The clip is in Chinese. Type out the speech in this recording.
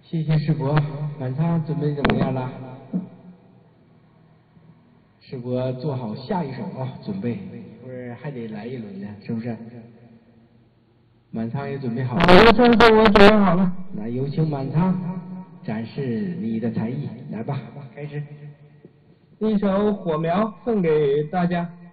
谢谢师伯，满仓准备怎么样了？师伯做好下一首啊，准备一会儿还得来一轮呢，是不是？满仓也准备好了。 好的，先生，我准备好了。 那有请满仓展示你的才艺，来吧，开始。 一首《火苗》送给大家。